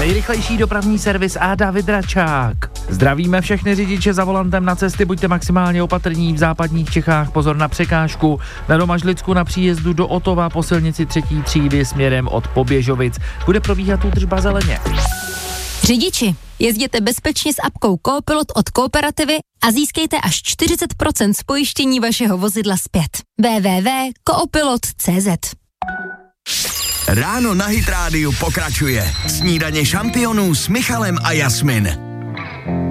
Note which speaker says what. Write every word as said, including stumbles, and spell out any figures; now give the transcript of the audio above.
Speaker 1: Nejrychlejší dopravní servis a David Račák. Zdravíme všechny řidiče za volantem na cesty, buďte maximálně opatrní v západních Čechách, pozor na překážku. Na Domažlicku na příjezdu do Otova po silnici třetí třídy směrem od Poběžovic bude probíhat údržba zeleně.
Speaker 2: Řidiči, jezděte bezpečně s apkou Coopilot od Kooperativy a získejte až čtyřicet procent z pojištění vašeho vozidla zpět. w w w tečka coopilot tečka c z
Speaker 3: Ráno na Hit rádiu pokračuje. Snídaně šampionů s Michalem a Jasmin.